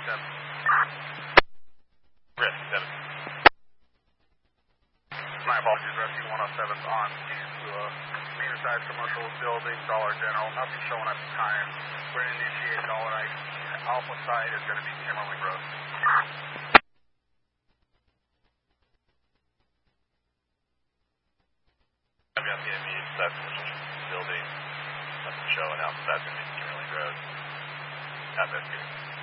Rescue 7. My apologies, Rescue 107's on scene to a medium-sized commercial building, Dollar General. Nothing showing at the time. We're going to initiate Dollar ID. Alpha site is going to be Kimmerly Road. I've got the medium-sized commercial building. Nothing showing outside the Kimmerly Road. That's good.